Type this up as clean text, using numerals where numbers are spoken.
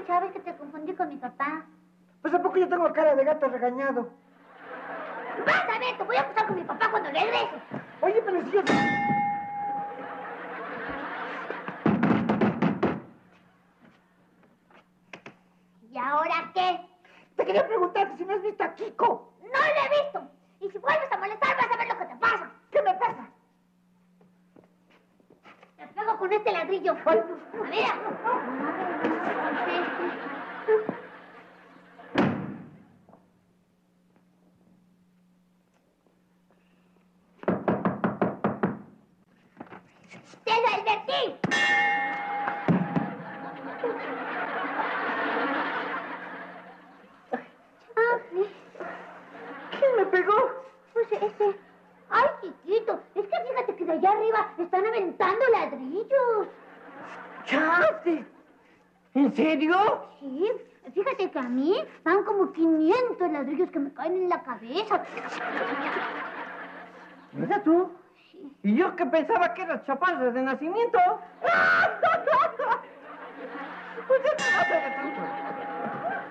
Dime, Chávez, que te confundí con mi papá. Pues ¿a poco yo tengo cara de gato regañado? Vas a ver, te voy a acusar con mi papá cuando regrese. Oye, pero si yo... ¿Y ahora qué? Te quería preguntar si no has visto a Kiko. ¡No lo he visto! Y si vuelves a molestar, vas a ver lo que te pasa. ¿Qué me pasa? Te pego con este ladrillo. Ay. A ver. ¡Te lo advertí! ¿Quién me pegó? Pues ese. Ay, chiquito, es que fíjate que de allá arriba están aventando ladrillos. ¡Chate! ¿En serio? Sí, fíjate que a mí van como 500 ladrillos que me caen en la cabeza. ¿Mira tú? Sí. Y yo que pensaba que eras chaparra de nacimiento. Pues ya no va a ser de tanto.